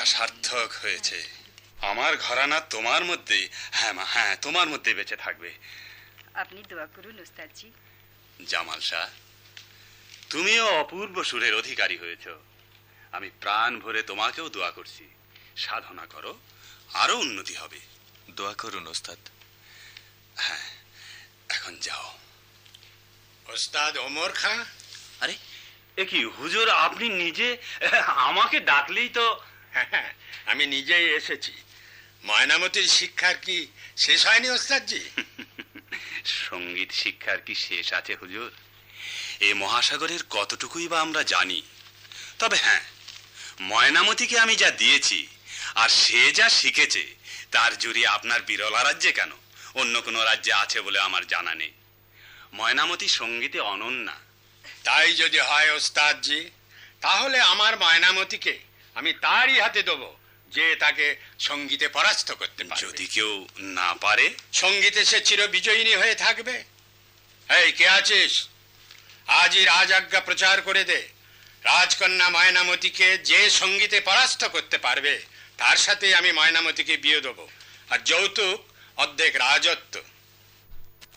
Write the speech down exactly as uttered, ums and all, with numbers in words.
পরীক্ষা সার্থক হয়েছে। আমার ঘরানা তোমার মধ্যে, হ্যাঁ মা, হ্যাঁ তোমার মধ্যে বেঁচে থাকবে। আপনি দোয়া করুন ওস্তাদজি। জামাল শাহ, তুমিও অপূর্ব সুরের অধিকারী হয়েছ। আমি প্রাণ ভরে তোমাকেও দোয়া করছি, সাধনা করো, আরো উন্নতি হবে। দোয়া করুন ওস্তাদ। হ্যাঁ, এখন যাও। ওস্তাদ ওমর খাঁ। আরে এ কি হুজুর, আপনি নিজে আমাকে ডাকলেই তো। হ্যাঁ, আমি নিজেই এসেছি। ময়নামতির শিক্ষার কি শেষ হয়নি ওস্তাদজি? সঙ্গীত শিক্ষার কি শেষ আছে হুজুর? এ মহাসাগরের কতটুকুই বা আমরা জানি। তবে হ্যাঁ, ময়নামতিকে আমি যা দিয়েছি আর সে যা শিখেছে, তার জুড়ি আপনার বিরলা রাজ্যে কেন, অন্য কোনো রাজ্যে আছে বলে আমার জানা নেই। ময়নামতি সঙ্গীতে অনন্যা। তাই যদি হয় ওস্তাদজি, তাহলে আমার ময়নামতিকে আমি তারই হাতে দেবো যে তাকে সঙ্গীতে পরাস্ত করতে পারে। যদি কেউ না পারে, সঙ্গীতে সে চির বিজয়িনী হয়ে থাকবে। এই কে আছিস, আজই রাজআজ্ঞা প্রচার করে দে, রাজকন্যা ময়নামতিকে যে সঙ্গীতে পরাস্ত করতে পারবে তার সাথে আমি ময়নামতিকে বিয়ে দেবো, আর যৌতুক অর্ধেক রাজত্ব।